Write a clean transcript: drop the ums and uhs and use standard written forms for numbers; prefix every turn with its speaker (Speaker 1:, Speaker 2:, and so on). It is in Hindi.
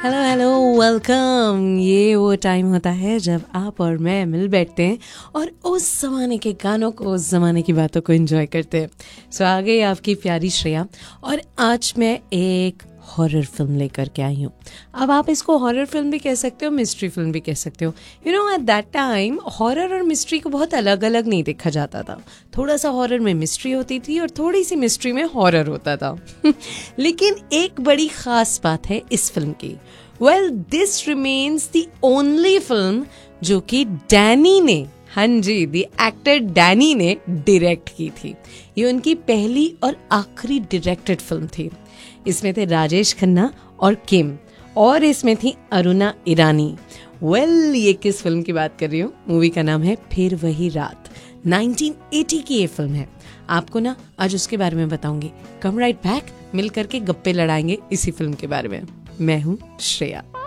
Speaker 1: Hello hello welcome. ये वो टाइम होता है जब आप और मैं मिल बैठते हैं और उस ज़माने के गानों को, उस ज़माने की बातों को एंजॉय करते हैं। सो आ गई आपकी प्यारी श्रेया और आज मैं एक हॉरर फिल्म लेकर के आई हूँ। अब आप इसको हॉरर फिल्म भी कह सकते हो, मिस्ट्री फिल्म भी कह सकते हो। You know at that time horror और मिस्ट्री को बहुत अलग अलग नहीं देखा जाता था। थोड़ा सा हॉरर में मिस्ट्री होती थी और थोड़ी सी मिस्ट्री में हॉरर होता था। लेकिन एक बड़ी खास बात है इस फिल्म की। Well, this remains the only film जो कि डैनी ने, हाँ जी, द एक्टर डैनी ने डायरेक्ट की थी। ये उनकी पहली और आखिरी डायरेक्टेड फिल्म थी। इसमें थे राजेश खन्ना और किम, और इसमें थी अरुणा ईरानी। वेल, ये किस फिल्म की बात कर रही हूँ? मूवी का नाम है फिर वही रात। 1980 की ये फिल्म है। आपको ना आज उसके बारे में बताऊंगी। कम राइट बैक, मिल करके गप्पे लड़ाएंगे इसी फिल्म के बारे में। मैं हूँ श्रेया।